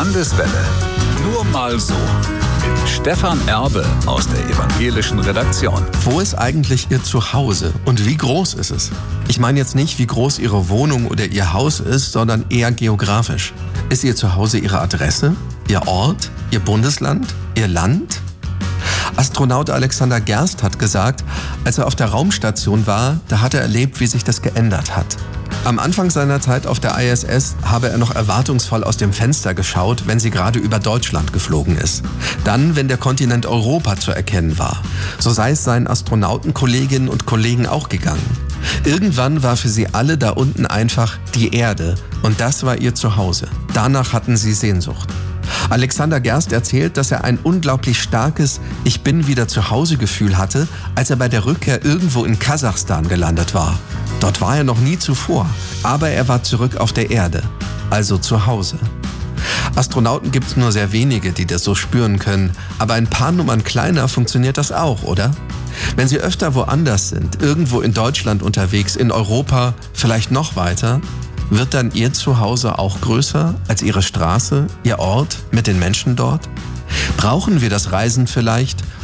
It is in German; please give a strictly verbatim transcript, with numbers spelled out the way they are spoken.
Landeswelle. Nur mal so. Mit Stefan Erbe aus der evangelischen Redaktion. Wo ist eigentlich Ihr Zuhause und wie groß ist es? Ich meine jetzt nicht, wie groß Ihre Wohnung oder Ihr Haus ist, sondern eher geografisch. Ist Ihr Zuhause Ihre Adresse, Ihr Ort, Ihr Bundesland, Ihr Land? Astronaut Alexander Gerst hat gesagt, als er auf der Raumstation war, da hat er erlebt, wie sich das geändert hat. Am Anfang seiner Zeit auf der I S S habe er noch erwartungsvoll aus dem Fenster geschaut, wenn sie gerade über Deutschland geflogen ist. Dann, wenn der Kontinent Europa zu erkennen war. So sei es seinen Astronautenkolleginnen und Kollegen auch gegangen. Irgendwann war für sie alle da unten einfach die Erde und das war ihr Zuhause. Danach hatten sie Sehnsucht. Alexander Gerst erzählt, dass er ein unglaublich starkes Ich bin wieder zu Hause Gefühl hatte, als er bei der Rückkehr irgendwo in Kasachstan gelandet war. Dort war er noch nie zuvor, aber er war zurück auf der Erde, also zu Hause. Astronauten gibt es nur sehr wenige, die das so spüren können, aber ein paar Nummern kleiner funktioniert das auch, oder? Wenn Sie öfter woanders sind, irgendwo in Deutschland unterwegs, in Europa, vielleicht noch weiter, wird dann Ihr Zuhause auch größer als Ihre Straße, Ihr Ort mit den Menschen dort? Brauchen wir das Reisen vielleicht,